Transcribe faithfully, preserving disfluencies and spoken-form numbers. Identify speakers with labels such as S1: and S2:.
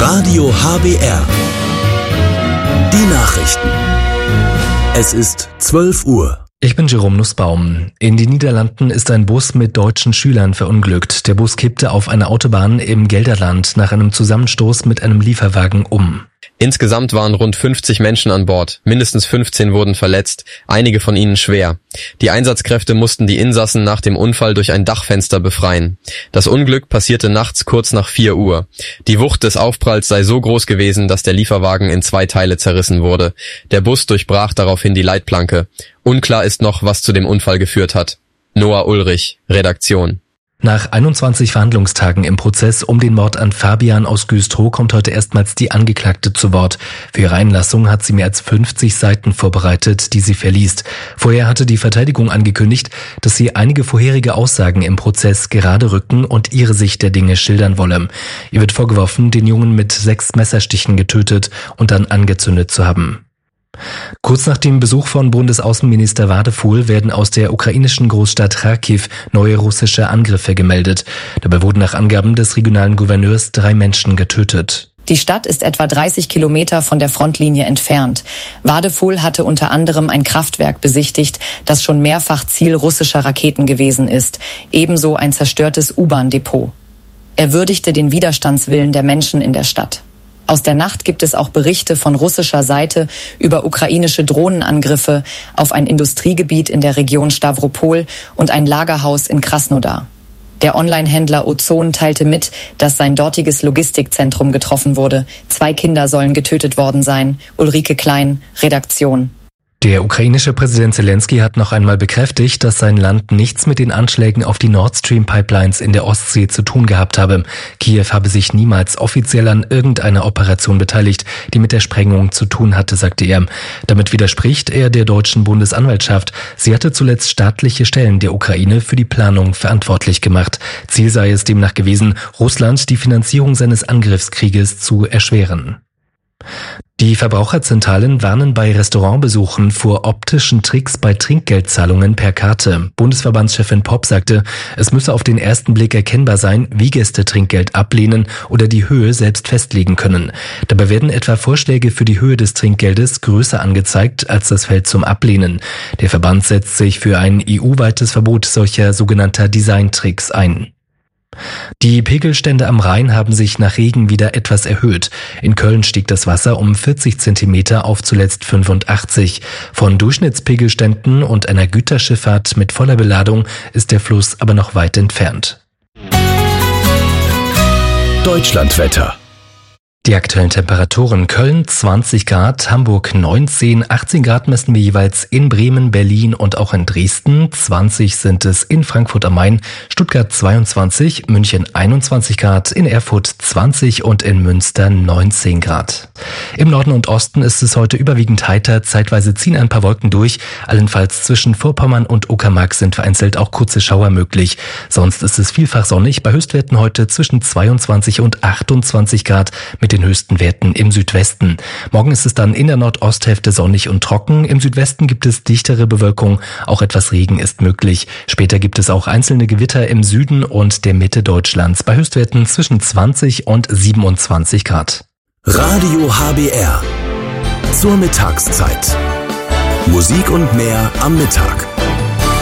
S1: Radio H B R. Die Nachrichten. Es ist zwölf Uhr.
S2: Ich bin Jerome Nussbaum. In den Niederlanden ist ein Bus mit deutschen Schülern verunglückt. Der Bus kippte auf einer Autobahn im Gelderland nach einem Zusammenstoß mit einem Lieferwagen um.
S3: Insgesamt waren rund fünfzig Menschen an Bord. Mindestens fünfzehn wurden verletzt, einige von ihnen schwer. Die Einsatzkräfte mussten die Insassen nach dem Unfall durch ein Dachfenster befreien. Das Unglück passierte nachts kurz nach vier Uhr. Die Wucht des Aufpralls sei so groß gewesen, dass der Lieferwagen in zwei Teile zerrissen wurde. Der Bus durchbrach daraufhin die Leitplanke. Unklar ist noch, was zu dem Unfall geführt hat. Noah Ulrich, Redaktion.
S2: Nach einundzwanzig Verhandlungstagen im Prozess um den Mord an Fabian aus Güstrow kommt heute erstmals die Angeklagte zu Wort. Für ihre Einlassung hat sie mehr als fünfzig Seiten vorbereitet, die sie verliest. Vorher hatte die Verteidigung angekündigt, dass sie einige vorherige Aussagen im Prozess gerade rücken und ihre Sicht der Dinge schildern wolle. Ihr wird vorgeworfen, den Jungen mit sechs Messerstichen getötet und dann angezündet zu haben. Kurz nach dem Besuch von Bundesaußenminister Wadefuhl werden aus der ukrainischen Großstadt Charkiw neue russische Angriffe gemeldet. Dabei wurden nach Angaben des regionalen Gouverneurs drei Menschen getötet.
S4: Die Stadt ist etwa dreißig Kilometer von der Frontlinie entfernt. Wadefuhl hatte unter anderem ein Kraftwerk besichtigt, das schon mehrfach Ziel russischer Raketen gewesen ist. Ebenso ein zerstörtes U-Bahn-Depot. Er würdigte den Widerstandswillen der Menschen in der Stadt. Aus der Nacht gibt es auch Berichte von russischer Seite über ukrainische Drohnenangriffe auf ein Industriegebiet in der Region Stavropol und ein Lagerhaus in Krasnodar. Der Online-Händler Ozon teilte mit, dass sein dortiges Logistikzentrum getroffen wurde. Zwei Kinder sollen getötet worden sein. Ulrike Klein, Redaktion.
S2: Der ukrainische Präsident Zelensky hat noch einmal bekräftigt, dass sein Land nichts mit den Anschlägen auf die Nord Stream Pipelines in der Ostsee zu tun gehabt habe. Kiew habe sich niemals offiziell an irgendeiner Operation beteiligt, die mit der Sprengung zu tun hatte, sagte er. Damit widerspricht er der deutschen Bundesanwaltschaft. Sie hatte zuletzt staatliche Stellen der Ukraine für die Planung verantwortlich gemacht. Ziel sei es demnach gewesen, Russland die Finanzierung seines Angriffskrieges zu erschweren. Die Verbraucherzentralen warnen bei Restaurantbesuchen vor optischen Tricks bei Trinkgeldzahlungen per Karte. Bundesverbandschefin Popp sagte, es müsse auf den ersten Blick erkennbar sein, wie Gäste Trinkgeld ablehnen oder die Höhe selbst festlegen können. Dabei werden etwa Vorschläge für die Höhe des Trinkgeldes größer angezeigt als das Feld zum Ablehnen. Der Verband setzt sich für ein E U-weites Verbot solcher sogenannter Designtricks ein. Die Pegelstände am Rhein haben sich nach Regen wieder etwas erhöht. In Köln stieg das Wasser um vierzig Zentimeter auf zuletzt fünfundachtzig. Von Durchschnittspegelständen und einer Güterschifffahrt mit voller Beladung ist der Fluss aber noch weit entfernt.
S1: Deutschlandwetter.
S2: Die aktuellen Temperaturen: Köln zwanzig Grad, Hamburg neunzehn, achtzehn Grad messen wir jeweils in Bremen, Berlin und auch in Dresden, zwanzig sind es in Frankfurt am Main, Stuttgart zweiundzwanzig, München einundzwanzig Grad, in Erfurt zwanzig und in Münster neunzehn Grad. Im Norden und Osten ist es heute überwiegend heiter, zeitweise ziehen ein paar Wolken durch, allenfalls zwischen Vorpommern und Uckermark sind vereinzelt auch kurze Schauer möglich. Sonst ist es vielfach sonnig, bei Höchstwerten heute zwischen zweiundzwanzig und achtundzwanzig Grad mit den höchsten Werten im Südwesten. Morgen ist es dann in der Nordosthälfte sonnig und trocken. Im Südwesten gibt es dichtere Bewölkung, auch etwas Regen ist möglich. Später gibt es auch einzelne Gewitter im Süden und der Mitte Deutschlands bei Höchstwerten zwischen zwanzig und siebenundzwanzig Grad.
S1: Radio H B R. Zur Mittagszeit. Musik und mehr am Mittag.